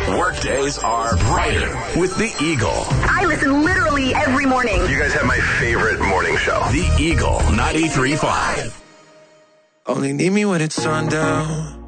Workdays are brighter with the Eagle. I listen literally every morning. You guys have my favorite morning show. The Eagle 93.5. Only need me when it's sundown.